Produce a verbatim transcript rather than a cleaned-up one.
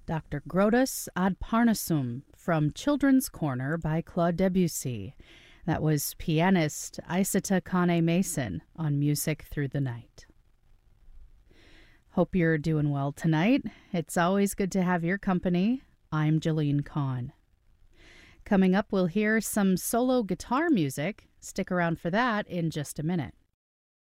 Doctor Grotus ad Parnassum from Children's Corner by Claude Debussy. That was pianist Isata Kane Mason on Music Through the Night. Hope you're doing well tonight. It's always good to have your company. I'm Jolene Kahn. Coming up, we'll hear some solo guitar music. Stick around for that in just a minute.